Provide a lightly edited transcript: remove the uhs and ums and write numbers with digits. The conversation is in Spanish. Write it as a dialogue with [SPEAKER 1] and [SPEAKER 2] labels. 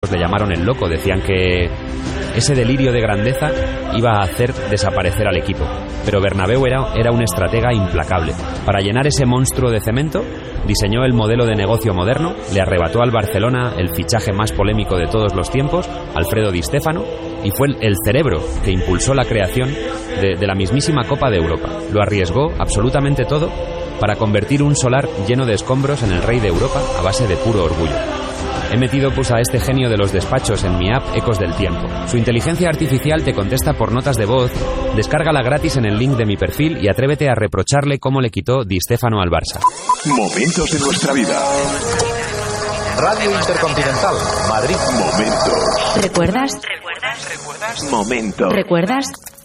[SPEAKER 1] le llamaron el loco, decían que ese delirio de grandeza iba a hacer desaparecer al equipo. Pero Bernabéu era un estratega implacable. Para llenar ese monstruo de cemento, diseñó el modelo de negocio moderno, le arrebató al Barcelona el fichaje más polémico de todos los tiempos, Alfredo Di Stéfano, y fue el cerebro que impulsó la creación de la mismísima Copa de Europa. Lo arriesgó absolutamente todo para convertir un solar lleno de escombros en el rey de Europa a base de puro orgullo. He metido a este genio de los despachos en mi app Ecos del Tiempo. Su inteligencia artificial te contesta por notas de voz, descárgala gratis en el link de mi perfil y atrévete a reprocharle cómo le quitó Di Stéfano al Barça.
[SPEAKER 2] Momentos de nuestra vida.
[SPEAKER 3] Radio Intercontinental, Madrid.
[SPEAKER 2] Momentos.
[SPEAKER 4] ¿Recuerdas?
[SPEAKER 2] Momentos.
[SPEAKER 4] ¿Recuerdas?